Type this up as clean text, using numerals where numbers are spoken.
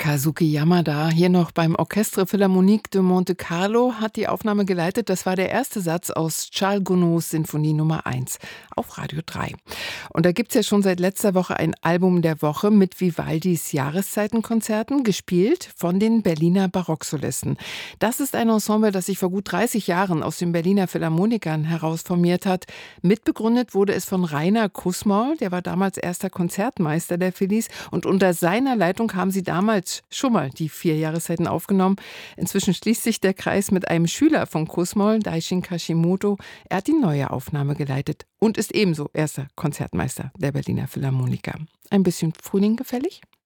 Kazuki Yamada, hier noch beim Orchestre Philharmonique de Monte Carlo, hat die Aufnahme geleitet. Das war der erste Satz aus Charles Gounods Sinfonie Nummer 1 auf Radio 3. Und da gibt es ja schon seit letzter Woche ein Album der Woche mit Vivaldis Jahreszeitenkonzerten, gespielt von den Berliner Barocksolisten. Das ist ein Ensemble, das sich vor gut 30 Jahren aus den Berliner Philharmonikern heraus formiert hat. Mitbegründet wurde es von Rainer Kussmaul, der war damals erster Konzertmeister der Phillies, und unter seiner Leitung haben sie damals schon mal die 4 Jahreszeiten aufgenommen. Inzwischen schließt sich der Kreis mit einem Schüler von Kussmaul, Daishin Kashimoto. Er hat die neue Aufnahme geleitet und ist ebenso erster Konzertmeister der Berliner Philharmoniker. Ein bisschen Frühling gefällig?